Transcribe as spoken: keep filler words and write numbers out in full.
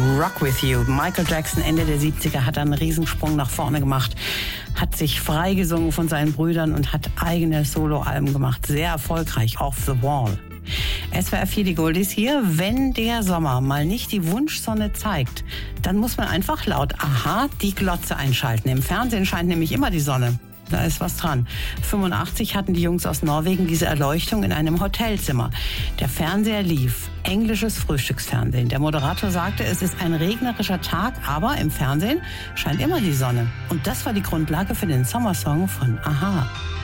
Rock With You. Michael Jackson Ende der siebziger hat einen Riesensprung nach vorne gemacht, hat sich freigesungen von seinen Brüdern und hat eigene Soloalben gemacht. Sehr erfolgreich, Off the Wall. S W R vier, die Goldies hier. Wenn der Sommer mal nicht die Wunschsonne zeigt, dann muss man einfach laut Aha die Glotze einschalten. Im Fernsehen scheint nämlich immer die Sonne. Da ist was dran. fünfundachtzig hatten die Jungs aus Norwegen diese Erleuchtung in einem Hotelzimmer. Der Fernseher lief. Englisches Frühstücksfernsehen. Der Moderator sagte, es ist ein regnerischer Tag, aber im Fernsehen scheint immer die Sonne. Und das war die Grundlage für den Sommersong von Aha.